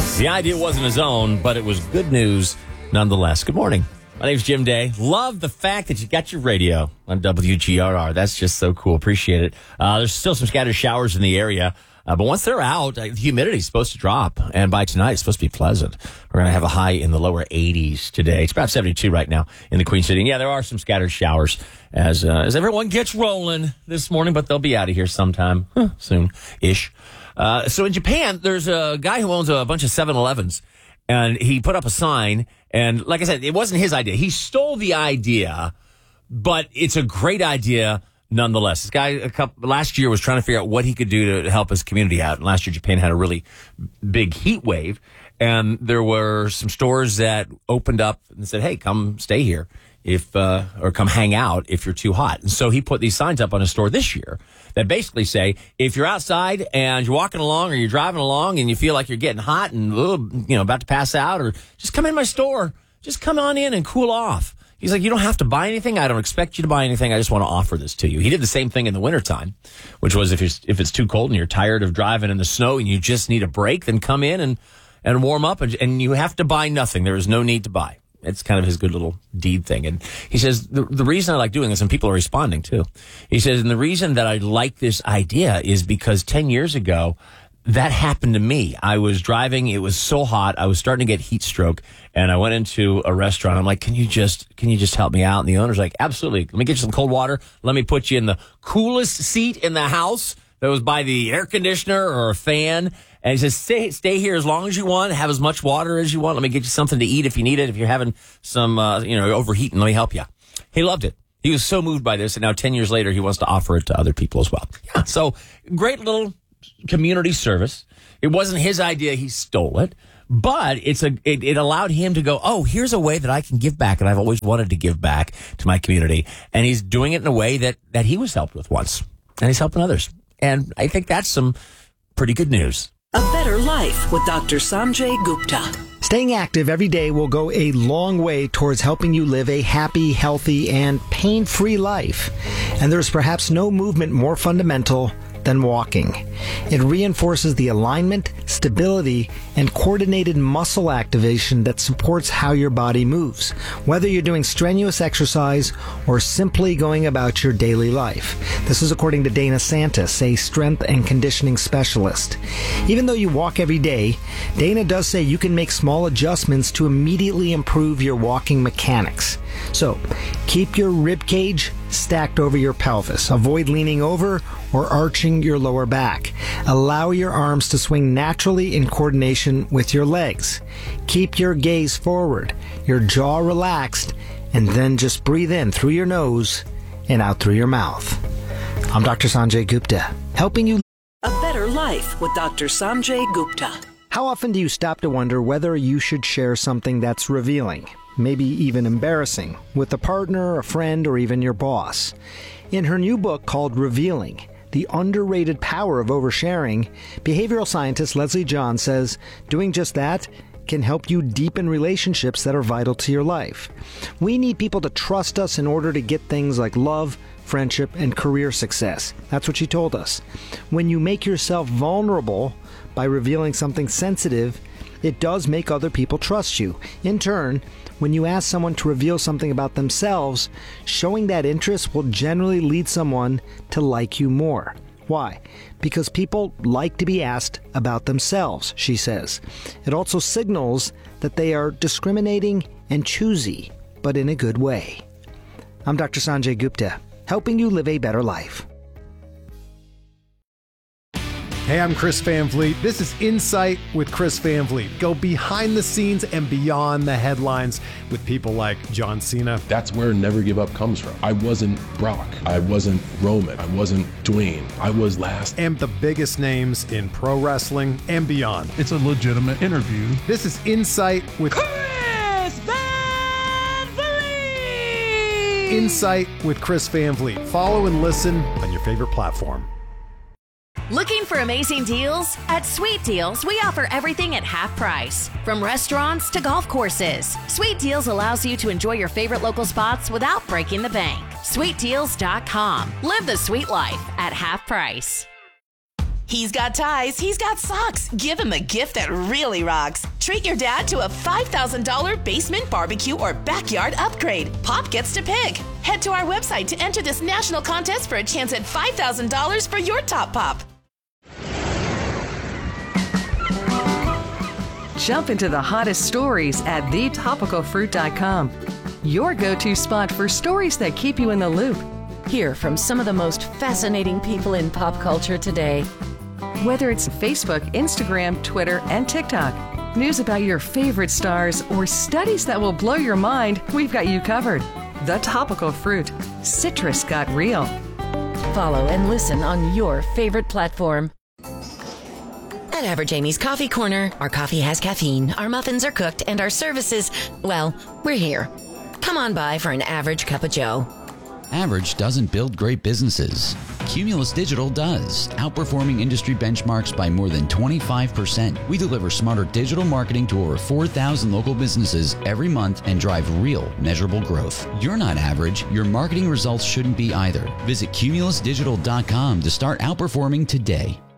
The idea wasn't his own, but it was good news nonetheless. Good morning. My name's Jim Day. Love the fact that you got your radio on WGRR. That's just so cool. Appreciate it. There's still some scattered showers in the area. But once they're out, the humidity is supposed to drop. And by tonight, it's supposed to be pleasant. We're going to have a high in the lower 80s today. It's about 72 right now in the Queen City. And yeah, there are some scattered showers as everyone gets rolling this morning, but they'll be out of here sometime soon-ish. So in Japan, there's a guy who owns a bunch of 7-Elevens. And he put up a sign, and like I said, it wasn't his idea. He stole the idea, but it's a great idea nonetheless. This guy last year was trying to figure out what he could do to help his community out. And last year, Japan had a really big heat wave, and there were some stores that opened up and said, hey, come stay here or come hang out if you're too hot. And so he put these signs up on his store this year that basically say, if you're outside and you're walking along or you're driving along and you feel like you're getting hot and about to pass out, or just come in my store, just come on in and cool off. He's like, you don't have to buy anything. I don't expect you to buy anything. I just want to offer this to you. He did the same thing in the wintertime, which was if it's too cold and you're tired of driving in the snow and you just need a break, then come in and warm up, and you have to buy nothing. There is no need to buy. It's kind of his good little deed thing. And he says, the reason I like doing this, and people are responding too, he says, and the reason that I like this idea is because 10 years ago, that happened to me. I was driving. It was so hot. I was starting to get heat stroke, and I went into a restaurant. I'm like, can you just help me out? And the owner's like, absolutely. Let me get you some cold water. Let me put you in the coolest seat in the house that was by the air conditioner or a fan. And he says, stay here as long as you want, have as much water as you want. Let me get you something to eat if you need it. If you're having some, overheating, let me help you. He loved it. He was so moved by this. And now 10 years later, he wants to offer it to other people as well. Yeah, so great little community service. It wasn't his idea. He stole it. But it allowed him to go, oh, here's a way that I can give back. And I've always wanted to give back to my community. And he's doing it in a way that he was helped with once. And he's helping others. And I think that's some pretty good news. A Better Life with Dr. Sanjay Gupta. Staying active every day will go a long way towards helping you live a happy, healthy, and pain-free life. And there's perhaps no movement more fundamental than walking. It reinforces the alignment, stability, and coordinated muscle activation that supports how your body moves, whether you're doing strenuous exercise or simply going about your daily life. This is according to Dana Santis, a strength and conditioning specialist. Even though you walk every day, Dana does say you can make small adjustments to immediately improve your walking mechanics. So, keep your rib cage stacked over your pelvis. Avoid leaning over or arching your lower back. Allow your arms to swing naturally in coordination with your legs. Keep your gaze forward, your jaw relaxed, and then just breathe in through your nose and out through your mouth. I'm Dr. Sanjay Gupta, helping you A Better Life with Dr. Sanjay Gupta. How often do you stop to wonder whether you should share something that's revealing, maybe even embarrassing, with a partner, a friend, or even your boss? In her new book called Revealing, The Underrated Power of Oversharing, behavioral scientist Leslie John says doing just that can help you deepen relationships that are vital to your life. We need people to trust us in order to get things like love, friendship, and career success. That's what she told us. When you make yourself vulnerable by revealing something sensitive, it does make other people trust you. In turn, when you ask someone to reveal something about themselves, showing that interest will generally lead someone to like you more. Why? Because people like to be asked about themselves, she says. It also signals that they are discriminating and choosy, but in a good way. I'm Dr. Sanjay Gupta, helping you live a better life. Hey, I'm Chris Van Vliet. This is Insight with Chris Van Vliet. Go behind the scenes and beyond the headlines with people like John Cena. That's where Never Give Up comes from. I wasn't Brock. I wasn't Roman. I wasn't Dwayne. I was last. And the biggest names in pro wrestling and beyond. It's a legitimate interview. This is Insight with Chris Van Vliet. Insight with Chris Van Vliet. Follow and listen on your favorite platform. Looking for amazing deals? At Sweet Deals, we offer everything at half price. From restaurants to golf courses, Sweet Deals allows you to enjoy your favorite local spots without breaking the bank. SweetDeals.com. Live the sweet life at half price. He's got ties, he's got socks. Give him a gift that really rocks. Treat your dad to a $5,000 basement barbecue or backyard upgrade. Pop gets to pick. Head to our website to enter this national contest for a chance at $5,000 for your top pop. Jump into the hottest stories at thetopicalfruit.com. Your go-to spot for stories that keep you in the loop. Hear from some of the most fascinating people in pop culture today. Whether it's Facebook, Instagram, Twitter, and TikTok, news about your favorite stars, or studies that will blow your mind, we've got you covered. The Topical Fruit. Citrus got real. Follow and listen on your favorite platform. At Average Amy's Coffee Corner, our coffee has caffeine, our muffins are cooked, and our services, well, we're here. Come on by for an average cup of joe. Average doesn't build great businesses. Cumulus Digital does, outperforming industry benchmarks by more than 25%. We deliver smarter digital marketing to over 4,000 local businesses every month and drive real, measurable growth. You're not average. Your marketing results shouldn't be either. Visit cumulusdigital.com to start outperforming today.